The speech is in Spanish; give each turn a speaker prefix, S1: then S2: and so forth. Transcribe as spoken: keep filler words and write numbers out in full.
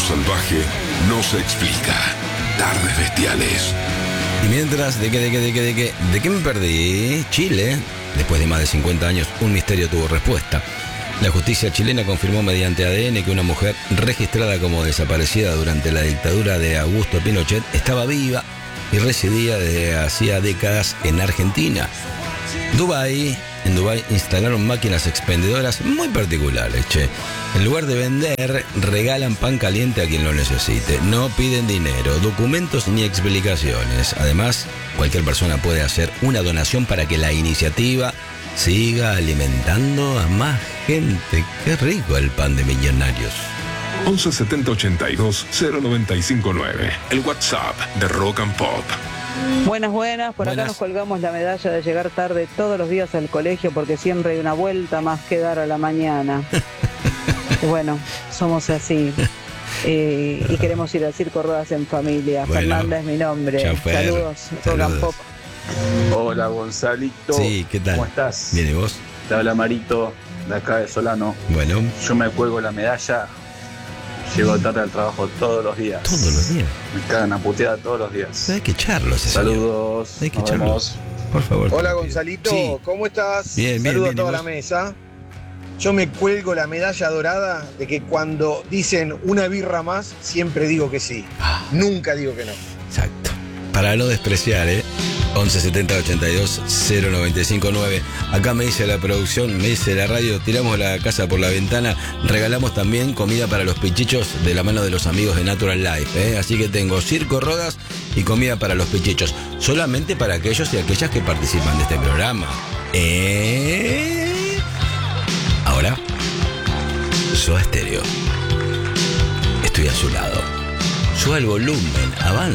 S1: salvaje no se explica. Tardes bestiales.
S2: Y mientras, ¿de qué, de qué, de qué, de qué, de qué me perdí? Chile, después de más de cincuenta años, un misterio tuvo respuesta. La justicia chilena confirmó mediante A D N que una mujer registrada como desaparecida durante la dictadura de Augusto Pinochet estaba viva y residía desde hacía décadas en Argentina. Dubái, en Dubái instalaron máquinas expendedoras muy particulares, che. En lugar de vender, regalan pan caliente a quien lo necesite. No piden dinero, documentos ni explicaciones. Además, cualquier persona puede hacer una donación para que la iniciativa siga alimentando a más gente. Qué rico el pan de millonarios.
S1: once setenta ochenta y dos cero noventa y cinco nueve. El WhatsApp de Rock and Pop.
S3: Buenas, buenas. Por
S2: Buenas.
S3: acá nos colgamos la medalla de llegar tarde todos los días al colegio porque siempre hay una vuelta más que dar a la mañana. Y bueno, somos así. Eh, y queremos ir al Circo Rodas en familia.
S2: Bueno,
S3: Fernanda es mi nombre.
S2: chau, Fer.
S3: Saludos, Rock and
S2: Saludos.
S3: Pop.
S4: Hola Gonzalito.
S2: Sí, ¿qué tal?
S4: ¿Cómo estás?
S2: Bien, ¿y vos?
S4: Te habla Marito, de acá de Solano.
S2: Bueno,
S4: Yo me cuelgo la medalla, llego tarde al trabajo todos los días.
S2: todos los días.
S4: Me cagan a puteada todos los días.
S2: Hay que echarlo ese señor.
S4: Saludos.
S2: Hay que
S4: Nos
S2: echarlo.
S4: vemos.
S2: Por favor.
S5: Hola Gonzalito,
S2: Sí.
S5: ¿cómo estás?
S2: Bien, bien,
S5: Saludo
S2: bien,
S5: a toda
S2: ¿y
S5: la
S2: vos?
S5: mesa. Yo me cuelgo la medalla dorada de que cuando dicen una birra más, siempre digo que sí.
S2: Ah.
S5: Nunca digo que no.
S2: Exacto. Para no despreciar, ¿eh? once setenta ochenta y dos cero noventa y cinco nueve. Acá me dice la producción, me dice la radio, tiramos la casa por la ventana, regalamos también comida para los pichichos de la mano de los amigos de Natural Life, ¿eh? Así que tengo Circo Rodas y comida para los pichichos, solamente para aquellos y aquellas que participan de este programa. ¿Eh? Ahora, Soda Stereo. Estoy a su lado. Suba el volumen, avanza.